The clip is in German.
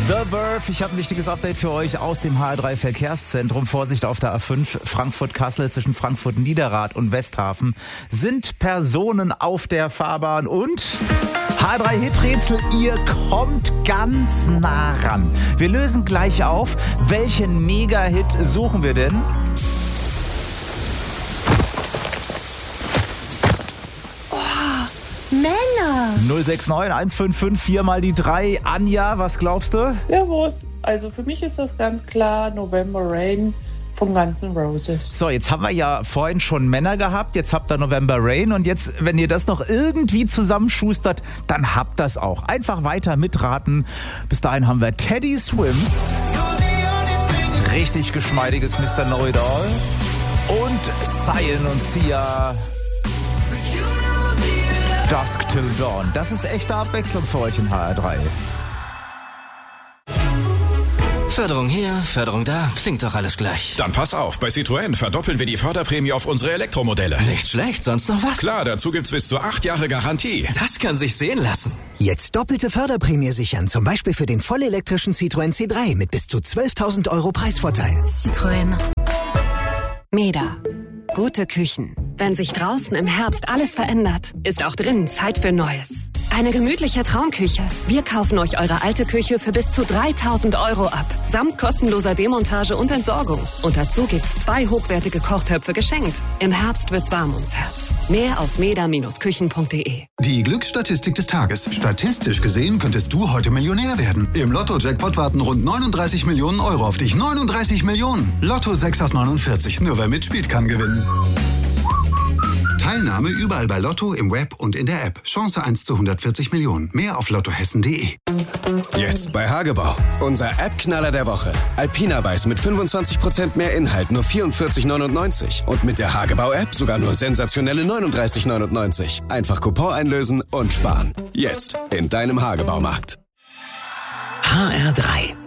The Verve, ich habe ein wichtiges Update für euch aus dem HR3 Verkehrszentrum. Vorsicht auf der A5 Frankfurt-Kassel zwischen Frankfurt-Niederrad und Westhafen. Sind Personen auf der Fahrbahn und HR3 Hiträtsel, ihr kommt ganz nah ran. Wir lösen gleich auf. Welchen Mega-Hit suchen wir denn? Männer! 069 155 4 mal die 3. Anja, was glaubst du? Servus. Also für mich ist das ganz klar November Rain von Guns N' Roses. So, jetzt haben wir ja vorhin schon Männer gehabt, jetzt habt ihr November Rain und jetzt, wenn ihr das noch irgendwie zusammenschustert, dann habt das auch. Einfach weiter mitraten. Bis dahin haben wir Teddy Swims, richtig geschmeidiges Mr. Know-It-All und Cyan und Sia, Dusk Till Dawn. Das ist echte Abwechslung für euch in HR3. Förderung hier, Förderung da, klingt doch alles gleich. Dann pass auf, bei Citroën verdoppeln wir die Förderprämie auf unsere Elektromodelle. Nicht schlecht, sonst noch was? Klar, dazu gibt's bis zu 8 Jahre Garantie. Das kann sich sehen lassen. Jetzt doppelte Förderprämie sichern, zum Beispiel für den vollelektrischen Citroën C3 mit bis zu 12.000 € Preisvorteil. Citroën. Meda. Gute Küchen. Wenn sich draußen im Herbst alles verändert, ist auch drinnen Zeit für Neues. Eine gemütliche Traumküche. Wir kaufen euch eure alte Küche für bis zu 3.000 € ab. Samt kostenloser Demontage und Entsorgung. Und dazu gibt's 2 hochwertige Kochtöpfe geschenkt. Im Herbst wird's warm ums Herz. Mehr auf meda-küchen.de. Die Glücksstatistik des Tages. Statistisch gesehen könntest du heute Millionär werden. Im Lotto-Jackpot warten rund 39 Millionen € auf dich. 39 Millionen! Lotto 6 aus 49. Nur wer mitspielt, kann gewinnen. Teilnahme überall bei Lotto, im Web und in der App. Chance 1 zu 140 Millionen. Mehr auf lottohessen.de. Jetzt bei Hagebau. Unser App-Knaller der Woche. Alpina Weiß mit 25% mehr Inhalt, nur 44,99. Und mit der Hagebau-App sogar nur sensationelle 39,99. Einfach Coupon einlösen und sparen. Jetzt in deinem Hagebaumarkt. HR3